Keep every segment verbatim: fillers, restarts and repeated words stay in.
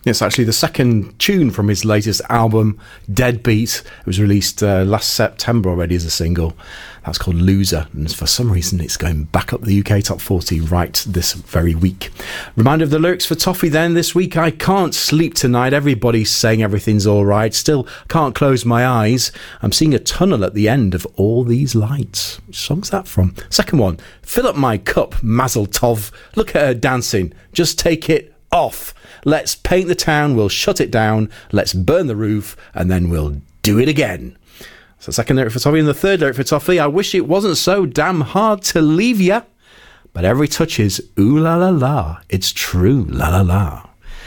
It's actually the second tune from his latest album, Deadbeat. It was released uh, last September already as a single. That's called Loser, and for some reason it's going back up the U K Top forty right this very week. Reminder of the lyrics for Toffee then this week. I can't sleep tonight. Everybody's saying everything's all right. Still can't close my eyes. I'm seeing a tunnel at the end of all these lights. Which song's that from? Second one, fill up my cup, Mazel Tov. Look at her dancing. Just take it off. Let's paint the town. We'll shut it down. Let's burn the roof, and then we'll do it again. So second lyric for Toffee, and the third lyric for Toffee. I wish it wasn't so damn hard to leave ya, but every touch is ooh la la la. It's true, la la la.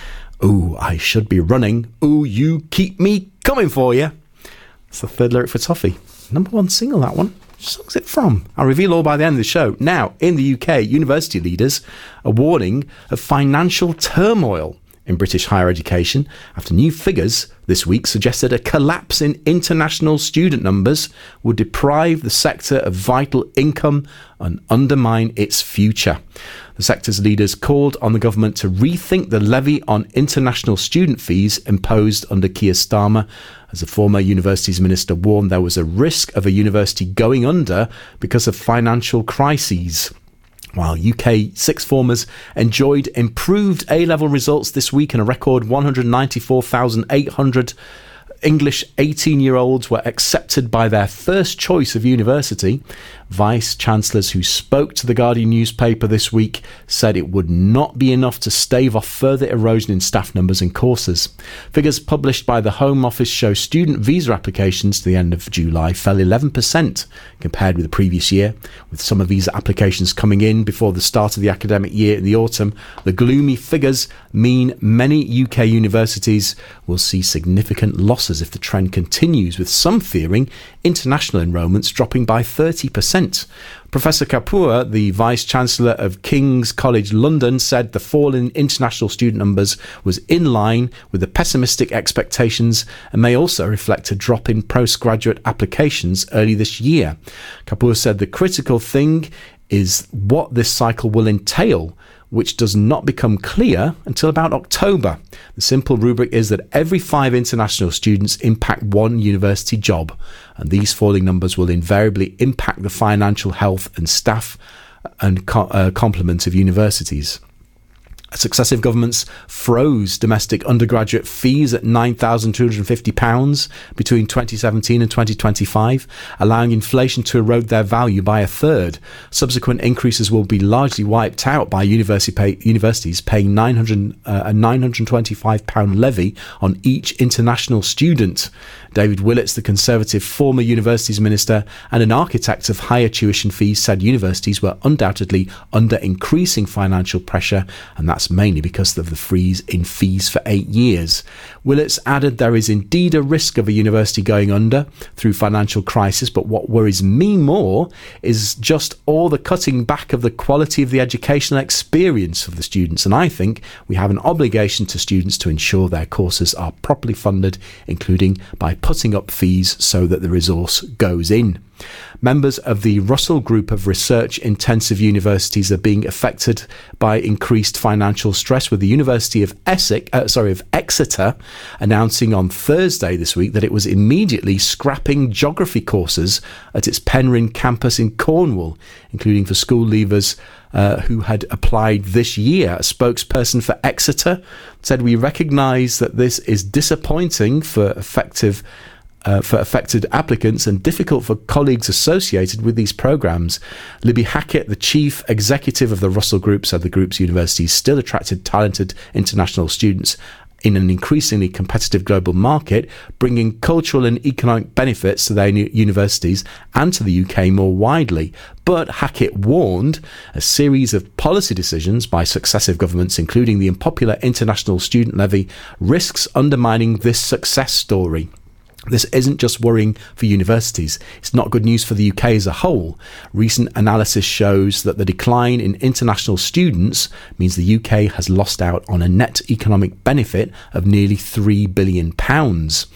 Ooh, I should be running. Ooh, you keep me coming for you. That's the third lyric for Toffee. Number one single, that one. Which song's it from? I'll reveal all by the end of the show. Now, in the U K, university leaders are warning of financial turmoil in British higher education after new figures this week suggested a collapse in international student numbers would deprive the sector of vital income and undermine its future. The sector's leaders called on the government to rethink the levy on international student fees imposed under Keir Starmer, as the former universities minister warned there was a risk of a university going under because of financial crises. While U K sixth formers enjoyed improved A-level results this week and a record one hundred ninety-four thousand eight hundred English eighteen-year-olds were accepted by their first choice of university, vice-chancellors who spoke to the Guardian newspaper this week said it would not be enough to stave off further erosion in staff numbers and courses. Figures published by the Home Office show student visa applications to the end of July fell eleven percent compared with the previous year, with some of visa applications coming in before the start of the academic year in the autumn. The gloomy figures mean many U K universities will see significant losses if the trend continues, with some fearing international enrolments dropping by thirty percent. Professor Kapoor, the Vice-Chancellor of King's College London, said the fall in international student numbers was in line with the pessimistic expectations and may also reflect a drop in postgraduate applications early this year. Kapoor said the critical thing is what this cycle will entail, which does not become clear until about October. The simple rubric is that every five international students impact one university job, and these falling numbers will invariably impact the financial health and staff and co- uh, complement of universities. Successive governments froze domestic undergraduate fees at nine thousand two hundred fifty pounds between twenty seventeen and twenty twenty-five, allowing inflation to erode their value by a third. Subsequent increases will be largely wiped out by university pay, universities paying nine hundred, uh, a nine hundred twenty-five pounds levy on each international student. David Willetts, the Conservative former universities minister and an architect of higher tuition fees, said universities were undoubtedly under increasing financial pressure, and that's mainly because of the freeze in fees for eight years. Willetts added there is indeed a risk of a university going under through financial crisis, but what worries me more is just all the cutting back of the quality of the educational experience of the students, and I think we have an obligation to students to ensure their courses are properly funded, including by putting up fees so that the resource goes in. Members of the Russell Group of research-intensive universities are being affected by increased financial stress, with the University of Essex, uh, sorry, of Exeter announcing on Thursday this week that it was immediately scrapping geography courses at its Penryn campus in Cornwall, including for school leavers Uh, who had applied this year. A spokesperson for Exeter said, "We recognise that this is disappointing for effective uh, for affected applicants and difficult for colleagues associated with these programmes." Libby Hackett, the chief executive of the Russell Group, said the group's universities still attracted talented international students in an increasingly competitive global market, bringing cultural and economic benefits to their universities and to the U K more widely. But Hackett warned a series of policy decisions by successive governments, including the unpopular international student levy, risks undermining this success story. This isn't just worrying for universities. It's not good news for the U K as a whole. Recent analysis shows that the decline in international students means the U K has lost out on a net economic benefit of nearly three billion pounds.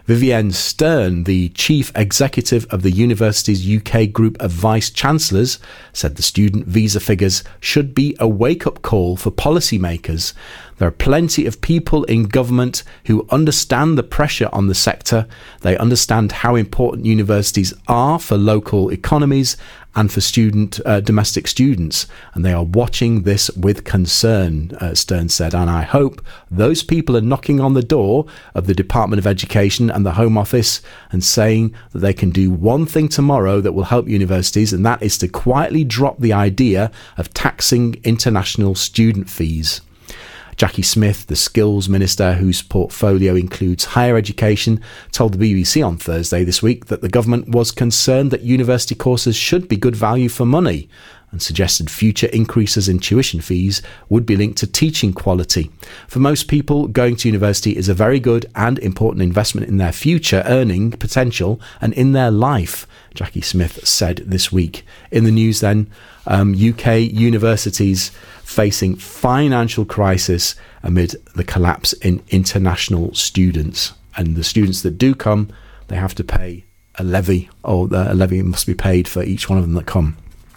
Vivienne Stern, the chief executive of the university's U K group of vice-chancellors, said the student visa figures should be a wake-up call for policymakers. There are plenty of people in government who understand the pressure on the sector. They understand how important universities are for local economies and for student uh, domestic students, and they are watching this with concern, uh, Stern said, and I hope those people are knocking on the door of the Department of Education and the Home Office and saying that they can do one thing tomorrow that will help universities, and that is to quietly drop the idea of taxing international student fees. Jackie Smith, the skills minister whose portfolio includes higher education, told the B B C on Thursday this week that the government was concerned that university courses should be good value for money and suggested future increases in tuition fees would be linked to teaching quality. For most people, going to university is a very good and important investment in their future earning potential and in their life, Jackie Smith said this week. In the news then, um, U K universities facing financial crisis amid the collapse in international students. And the students that do come, they have to pay a levy, or a levy must be paid for each one of them that come.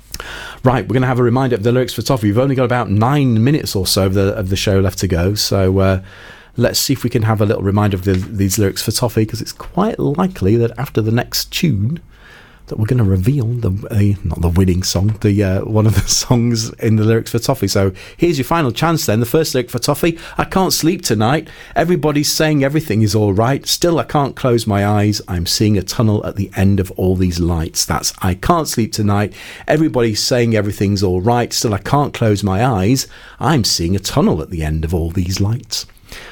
Right, we're going to have a reminder of the lyrics for Toffee. We've only got about nine minutes or so of the, of the show left to go, so uh, let's see if we can have a little reminder of the, these lyrics for Toffee, because it's quite likely that after the next tune that we're going to reveal the uh, not the winning song, the uh, one of the songs in the lyrics for Toffee. So here's your final chance then. The first lyric for Toffee: I can't sleep tonight. Everybody's saying everything is all right. Still, I can't close my eyes. I'm seeing a tunnel at the end of all these lights. That's I can't sleep tonight. Everybody's saying everything's all right. Still, I can't close my eyes. I'm seeing a tunnel at the end of all these lights.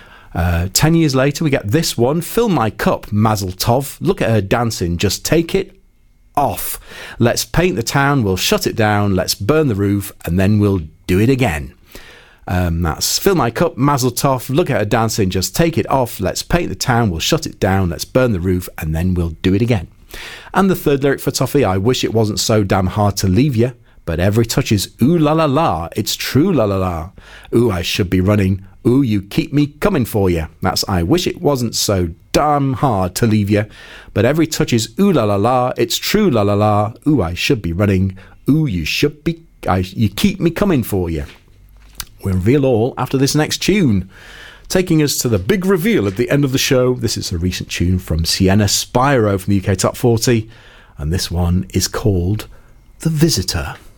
Uh, ten years later, we get this one. Fill my cup, Mazel Tov. Look at her dancing. Just take it off. Let's paint the town, we'll shut it down, let's burn the roof, and then we'll do it again. Um, that's Fill my cup, Mazel Tov, look at her dancing, just take it off, let's paint the town, we'll shut it down, let's burn the roof, and then we'll do it again. And the third lyric for Toffee: I wish it wasn't so damn hard to leave you, but every touch is ooh la la la, it's true la la la. Ooh, I should be running, ooh, you keep me coming for you. That's I wish it wasn't so damn hard to leave you, but every touch is ooh la la la, it's true la la la. Ooh, I should be running, ooh, you should be, I, you keep me coming for you. We'll reveal all after this next tune. Taking us to the big reveal at the end of the show, this is a recent tune from Sienna Spyro from the U K Top forty, and this one is called The Visitor.